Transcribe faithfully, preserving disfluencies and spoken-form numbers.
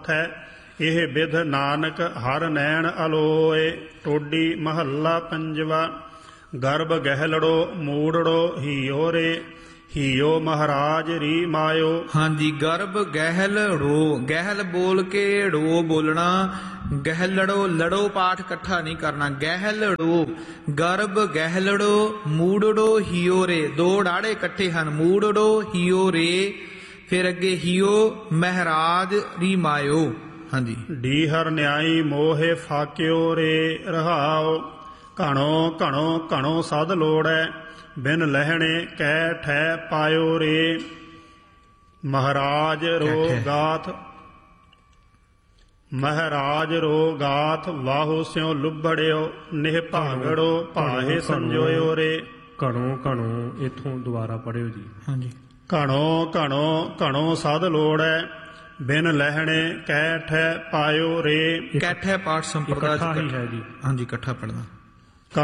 ਹੱਥੈ ਇਹ ਬਿਧ ਨਾਨਕ ਹਰ ਨੈਣ ਅਲੋਏ। ਟੋਡੀ ਮਹੱਲਾ ਪੰਜਵਾ। ਗਰਭ ਗਹਿਲੜੋ ਮੂੜੜੋ ਹੀਓ ਰੇ ਹੀਓ ਮਹਾਰਾਜ ਰੀ ਮਾਇਓ। ਹਾਂਜੀ, ਗਰਭ ਗਹਿਲ ੜੋ, ਗਹਿਲ ਬੋਲ ਕੇ ੜੋ ਬੋਲਣਾ, ਗਹਿਲੜੋ ਲੜੋ ਪਾਠ ਇਕੱਠਾ ਨਹੀਂ ਕਰਨਾ। ਗਹਿਲੜੋ ਗਰਭ ਗਹਿਲੜੋ ਮੂੜੜੋ ਹੀਓ ਰੇ, ਦੋ ਡਾੜੇ ਇਕੱਠੇ ਹਨ। ਮੂੜੜੋ ਹੀਓ ਰੇ, ਫਿਰ ਅੱਗੇ ਹੀਓ ਮਹਾਰਾਜ ਰੀ ਮਾਇਓ। ਹਾਂਜੀ, ਡੀ ਹਰ ਨਿਆਈ ਮੋਹੇ ਫਾਕਿਓ ਰੇ ਰਹਾਓ। ਘਣੋ ਘਣੋ ਘਣੋ ਸਦ ਲੋੜੈ ਬਿਨ ਲਹਿਣੇ ਕਹਿ ਠਹਿ ਪਾਇਓ ਰੇ। ਮਹਾਰਾਜ ਰੋ ਗਾਥ ਮਹਾਰਾਜ ਰੋ ਗਾਥ ਵਾਹੋ ਸਿਉ ਲੁਬੜਿਓ ਨਿਹ ਭਾਗੜੋ ਭਾਹੇ ਸੰਜੋਇਓ ਰੇ। ਘਣੋ ਘਣੋ ਇੱਥੋਂ ਦੁਬਾਰਾ ਪੜਿਓ ਜੀ। ਹਾਂਜੀ, ਘਣੋ ਘਣੋ ਘਣੋ ਸਦ ਲੋੜੈ ਬਿਨ ਲਹਿਣੇ ਕਹਿ ਠਹਿ ਪਾਇਓ ਰੇ। ਕੈਠੇ ਪਾਠ ਸੰਪਰਦਾ ਇਕੱਠਾ ਹੀ ਹੈ ਜੀ। ਹਾਂਜੀ, ਇਕੱਠਾ ਪੜਨਾ।